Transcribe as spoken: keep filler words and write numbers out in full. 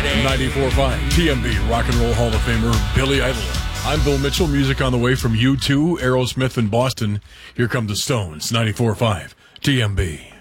ninety-four point five T M B Rock and Roll Hall of Famer Billy Idol. I'm Bill Mitchell. Music on the way from U two, Aerosmith, and Boston. Here come the Stones. ninety-four point five T M B.